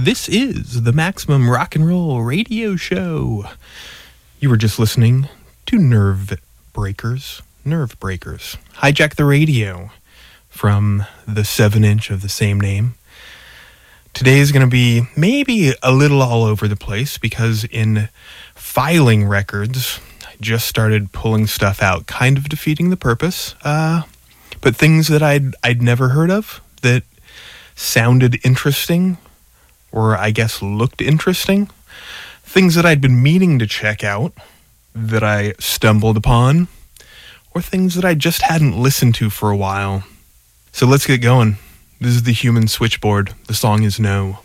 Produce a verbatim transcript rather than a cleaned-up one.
This is the Maximum Rock and Roll Radio Show. You were just listening to Nerve Breakers. Nerve Breakers. Hijack the Radio from the seven inch of the same name. Today is going to be maybe a little all over the place because in filing records, I just started pulling stuff out, kind of defeating the purpose. Uh, but things that I'd, I'd never heard of that sounded interesting, or I guess looked interesting. Things that I'd been meaning to check out that I stumbled upon, or things that I just hadn't listened to for a while. So let's get going. This is the Human Switchboard. The song is No.